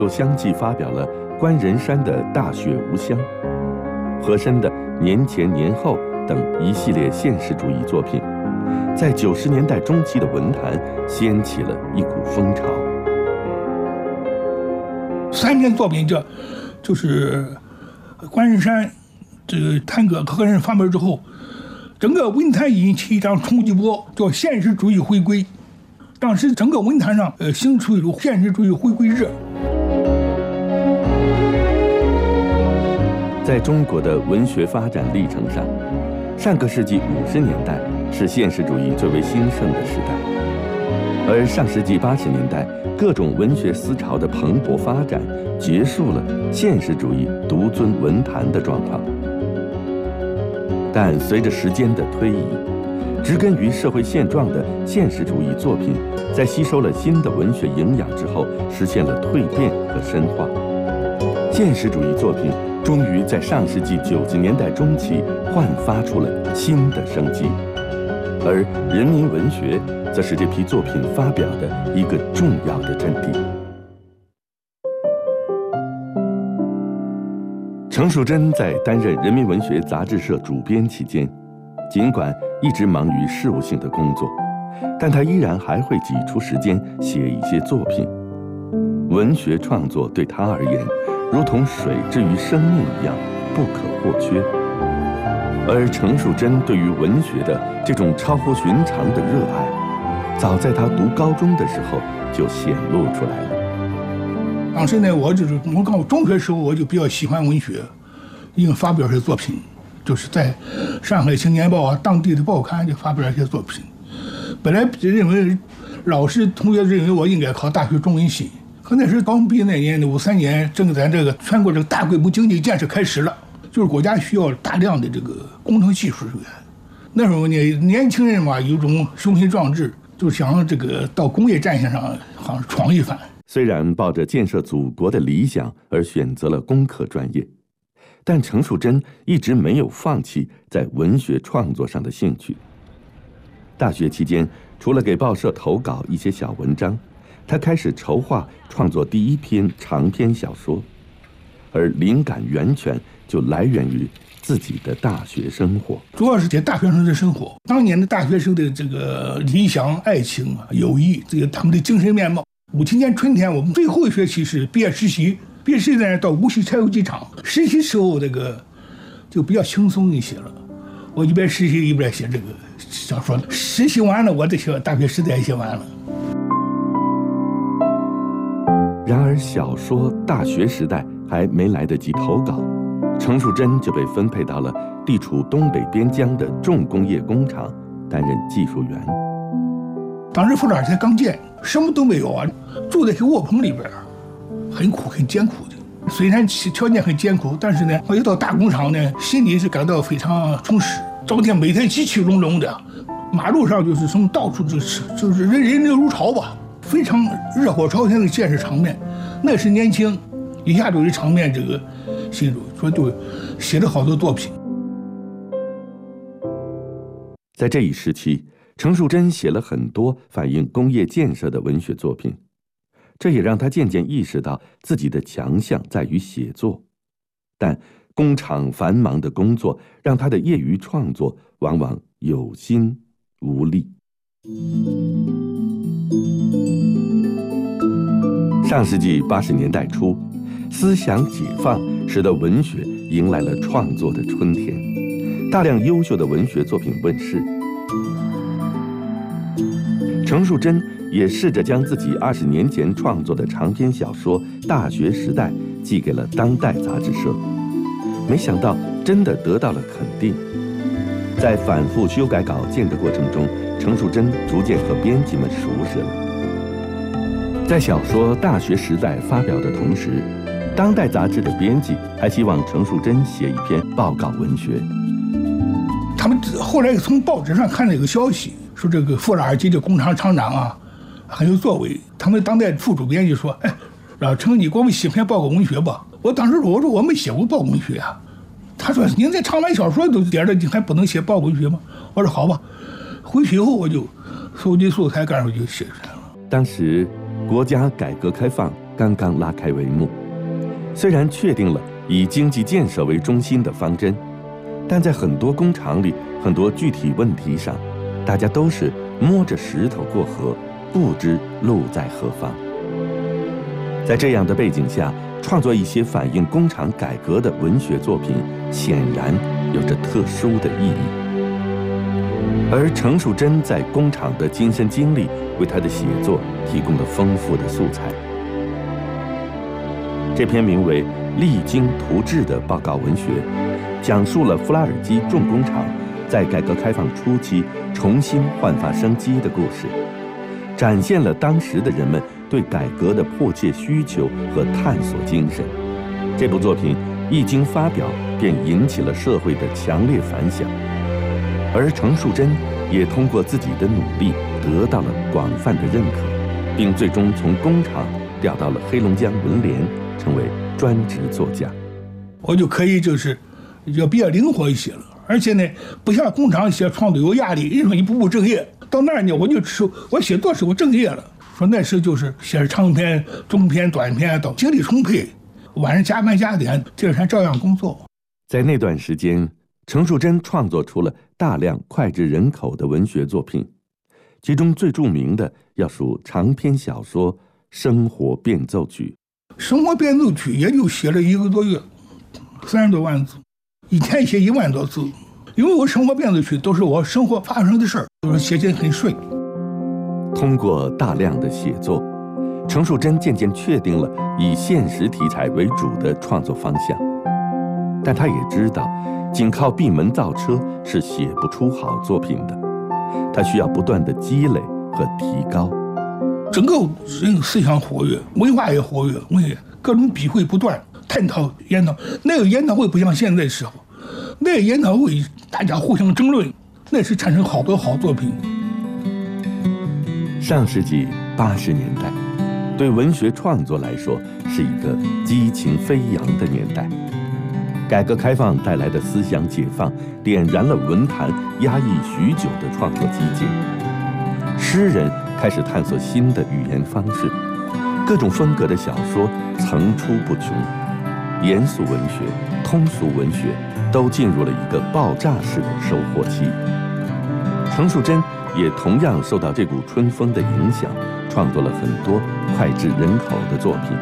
又相继发表了关人山的《大雪无香》、和珅的《年前年后》等一系列现实主义作品，在90年代中期的文坛掀起了一股风潮。 3篇作品就是关人山这个探戈和珅发表之后，整个文坛引起一场冲击波，叫现实主义回归。当时整个文坛上兴出一种现实主义回归热。 在中国的文学发展历程上，上个世纪50年代是现实主义最为兴盛的时代，而上世纪80年代各种文学思潮的蓬勃发展，结束了现实主义独尊文坛的状况。但随着时间的推移，植根于社会现状的现实主义作品，在吸收了新的文学营养之后，实现了蜕变和深化。现实主义作品终于在上世纪90年代中期焕发出了新的生机，而人民文学则是这批作品发表的一个重要的阵地。程树珍在担任人民文学杂志社主编期间，尽管一直忙于事务性的工作，但他依然还会挤出时间写一些作品。文学创作对他而言，如同水之于生命一样不可或缺。而程树珍对于文学的这种超乎寻常的热爱，早在他读高中的时候就显露出来了。 当时呢，我刚中学时候我就比较喜欢文学，因为发表一些作品，就是在上海青年报啊当地的报刊就发表了一些作品。本来认为老师同学认为我应该考大学中文系，可那时刚毕业那年的53年，正咱这个全国这个大规模经济建设开始了，就是国家需要大量的这个工程技术人员。那时候呢，年轻人嘛有种雄心壮志，就想这个到工业战线上好像闯一番。 虽然抱着建设祖国的理想而选择了工科专业，但程树珍一直没有放弃在文学创作上的兴趣。大学期间，除了给报社投稿一些小文章，他开始筹划创作第一篇长篇小说，而灵感源泉就来源于自己的大学生活， 主要是写大学生的生活。当年的大学生的这个理想、爱情啊、友谊，这个他们的精神面貌。57年春天，我们最后一学期是毕业实习，毕业实习呢到无锡柴油机厂实习时候，这个就比较轻松一些了。我一边实习一边写这个小说，实习完了，我的大学时代也写完了。 然而，小说《大学时代》还没来得及投稿，程树珍就被分配到了地处东北边疆的重工业工厂担任技术员。 当时副长才刚建，什么都没有啊，住在一个卧棚里边，很苦很艰苦的。虽然条件很艰苦，但是呢，我一到大工厂呢，心里是感到非常充实。早天每天机器隆隆的，马路上就是从到处就是人流如潮吧，非常热火朝天的建设场面。那时年轻，一下就有场面这个心中，说就写了好多作品。 在这一时期，程树珍写了很多反映工业建设的文学作品，这也让他渐渐意识到自己的强项在于写作。但工厂繁忙的工作让他的业余创作往往有心无力。上世纪80年代初，思想解放使得文学迎来了创作的春天，大量优秀的文学作品问世。程树珍也试着将自己20年前创作的长篇小说《大学时代》寄给了《当代》杂志社，没想到真的得到了肯定。在反复修改稿件的过程中，程树珍逐渐和编辑们熟识了。在小说《大学时代》发表的同时，《当代》杂志的编辑还希望程树珍写一篇报告文学。 他们后来从报纸上看了一个消息，说这个富拉尔基的工厂厂长啊很有作为。他们当代副主编就说：“哎，让程你给我们写篇报告文学吧。”我当时我说我没写过报告文学啊。他说：“您这长篇小说都点了，你还不能写报告文学吗？”我说：“好吧。”回去以后我就收集素材，干脆就写出来了。 当时国家改革开放刚刚拉开帷幕。虽然确定了以经济建设为中心的方针，但在很多工厂里，很多具体问题上，大家都是摸着石头过河，不知路在何方。在这样的背景下，创作一些反映工厂改革的文学作品，显然有着特殊的意义。而程树珍在工厂的亲身经历，为他的写作提供了丰富的素材。这篇名为《励精图治》的报告文学，讲述了弗拉尔基重工厂在改革开放初期重新焕发生机的故事，展现了当时的人们对改革的迫切需求和探索精神。这部作品一经发表，便引起了社会的强烈反响，而程树珍也通过自己的努力得到了广泛的认可，并最终从工厂调到了黑龙江文联，成为专职作家。 我就可以要比较灵活一些了，而且呢，不像工厂写创作有压力，人说你不务正业，到那儿呢，我写作是我正业了。说那时写长篇、中篇、短篇都精力充沛，晚上加班加点，第二天照样工作。 在那段时间，程树珍创作出了大量脍炙人口的文学作品，其中最著名的要数长篇小说《生活变奏曲》。 生活变奏曲也就写了1个多月，30多万字，一天写1万多字。因为我生活变奏曲都是我生活发生的事儿，就是写起来很顺。 通过大量的写作，程树珍渐渐确定了以现实题材为主的创作方向。但他也知道，仅靠闭门造车是写不出好作品的，他需要不断的积累和提高。 整个思想活跃，文化也活跃，各种笔会不断，探讨研讨。那个研讨会不像现在时候，那个研讨会大家互相争论，那是产生好多好作品。 上世纪80年代，对文学创作来说是一个激情飞扬的年代。改革开放带来的思想解放，点燃了文坛压抑许久的创作激进。诗人开始探索新的语言方式，各种风格的小说层出不穷，严肃文学、通俗文学都进入了一个爆炸式的收获期。程树珍也同样受到这股春风的影响，创作了很多脍炙人口的作品。